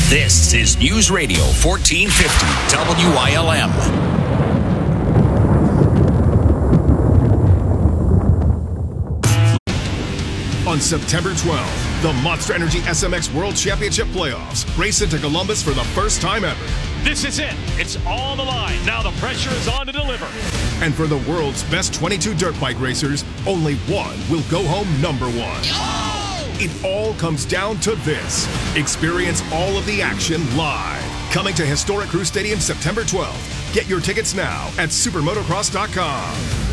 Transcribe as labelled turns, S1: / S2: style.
S1: This is News Radio 1450 WILM.
S2: On September 12th, the Monster Energy SMX World Championship Playoffs race into Columbus for the first time ever.
S3: This is it. It's all on the line. Now the pressure is on to deliver.
S2: And for the world's best 22 dirt bike racers, only one will go home number one.
S3: Oh!
S2: It all comes down to this. Experience all of the action live. Coming to Historic Crew Stadium September 12th. Get your tickets now at supermotocross.com.